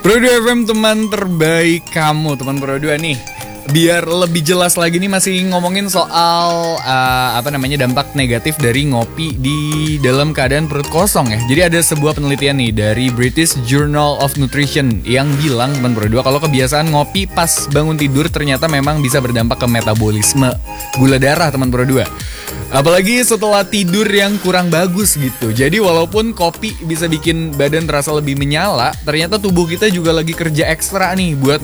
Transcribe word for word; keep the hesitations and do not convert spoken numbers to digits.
Pro dua F M, teman terbaik kamu, teman Pro dua nih. Biar lebih jelas lagi nih, masih ngomongin soal uh, apa namanya dampak negatif dari ngopi di dalam keadaan perut kosong ya. Jadi ada sebuah penelitian nih dari British Journal of Nutrition yang bilang, teman Pro dua, kalau kebiasaan ngopi pas bangun tidur ternyata memang bisa berdampak ke metabolisme gula darah, teman Pro dua. Apalagi setelah tidur yang kurang bagus gitu. Jadi walaupun kopi bisa bikin badan terasa lebih menyala, ternyata tubuh kita juga lagi kerja ekstra nih buat